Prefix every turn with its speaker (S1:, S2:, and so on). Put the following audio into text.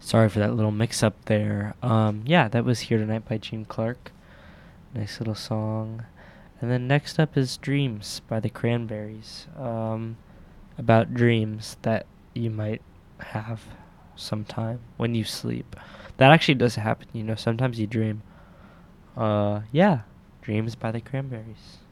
S1: Sorry for that little mix-up there. Yeah, that was Here Tonight by Gene Clark. Nice little song. And then next up is Dreams by the Cranberries. About dreams that you might have sometime when you sleep. That actually does happen, sometimes you dream. Yeah, Dreams by the Cranberries.